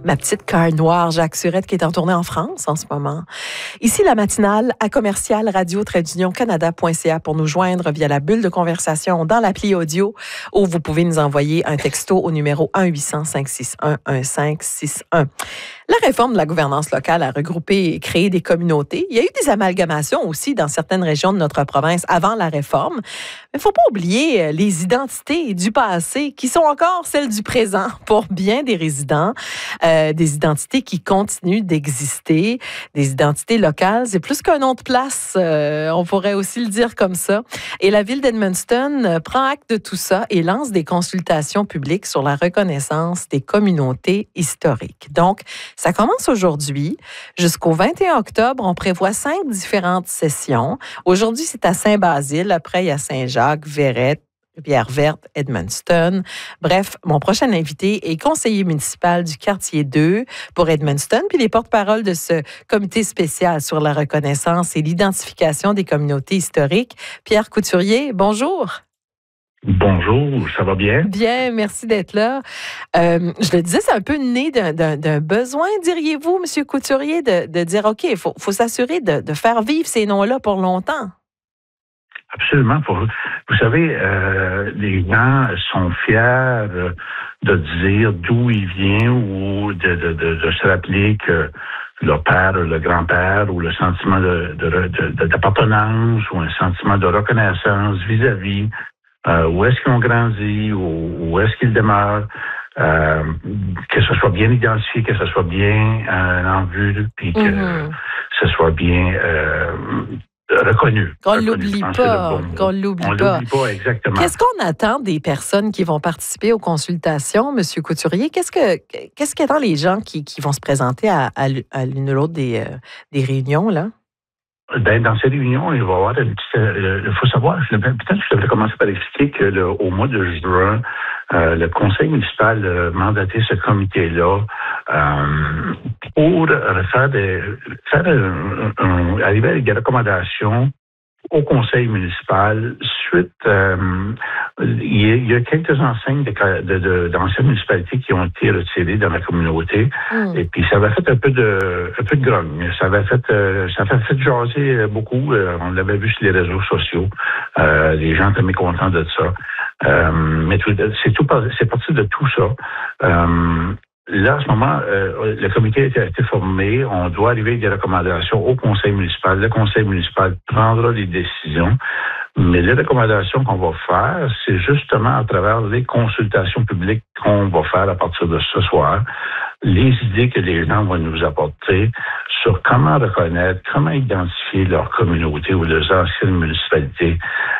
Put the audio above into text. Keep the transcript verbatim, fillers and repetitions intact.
Ma petite cœur noire, Jacques Surette, qui est en tournée en France en ce moment. Ici, la matinale à commercial radio d'union canada point c a pour nous joindre via la bulle de conversation dans l'appli audio où vous pouvez nous envoyer un texto au numéro un huit cents, cinq six un, un cinq six un. La réforme de la gouvernance locale a regroupé et créé des communautés. Il y a eu des amalgamations aussi dans certaines régions de notre province avant la réforme. Mais il ne faut pas oublier les identités du passé qui sont encore celles du présent pour bien des résidents. Euh, des identités qui continuent d'exister, des identités locales. C'est plus qu'un nom de place, euh, on pourrait aussi le dire comme ça. Et la ville d'Edmundston euh, prend acte de tout ça et lance des consultations publiques sur la reconnaissance des communautés historiques. Donc, ça commence aujourd'hui. Jusqu'au vingt et un octobre, on prévoit cinq différentes sessions. Aujourd'hui, c'est à Saint-Basile. Après, il y a Saint-Jacques, Verrette, Rivière-Verte, Edmundston. Bref, mon prochain invité est conseiller municipal du quartier deux pour Edmundston, puis les porte-parole de ce comité spécial sur la reconnaissance et l'identification des communautés historiques. Pierre Couturier, bonjour. Bonjour, ça va bien? Bien, merci d'être là. Euh, je le disais, c'est un peu né d'un, d'un, d'un besoin, diriez-vous, M. Couturier, de, de dire, OK, il faut, faut s'assurer de, de faire vivre ces noms-là pour longtemps. Absolument. Pour, vous savez, euh, les gens sont fiers de dire d'où ils viennent ou de, de, de, de se rappeler que leur père, le grand-père, ou le sentiment de, de, de, de, d'appartenance ou un sentiment de reconnaissance vis-à-vis euh, où est-ce qu'ils ont grandi, ou où est-ce qu'ils demeurent, euh, que ce soit bien identifié, que ce soit bien euh, en vue, puis que mm-hmm. ce soit bien euh, reconnu. Qu'on ne l'oublie pas. Bon qu'on l'oublie on pas. l'oublie pas, exactement. Qu'est-ce qu'on attend des personnes qui vont participer aux consultations, M. Couturier? Qu'est-ce que qu'est-ce qu'attend les gens qui, qui vont se présenter à, à, à l'une ou l'autre des, euh, des réunions, là? Ben, dans ces réunions, il va y avoir une petite... Il euh, faut savoir, je devrais, peut-être que je devrais commencer par expliquer que le, au mois de juin, euh, le conseil municipal a mandaté ce comité-là euh, pour faire des, faire un, un, arriver avec des recommandations au conseil municipal suite... Euh, il, y a, il y a quelques enseignes de, de, de, d'anciennes municipalités qui ont été retirées dans la communauté. Mm. Et puis, ça avait fait un peu de un peu de grogne. Ça avait fait, euh, ça avait fait jaser beaucoup. Euh, on l'avait vu sur les réseaux sociaux. Euh, les gens étaient mécontents de ça. Euh, mais tout, c'est, tout, c'est parti de tout ça. Euh, Là, en ce moment, euh, le comité a été, a été formé. On doit arriver avec des recommandations au conseil municipal. Le conseil municipal prendra les décisions. Mais les recommandations qu'on va faire, c'est justement à travers les consultations publiques qu'on va faire à partir de ce soir, les idées que les gens vont nous apporter sur comment reconnaître, comment identifier leur communauté ou leurs anciennes municipalités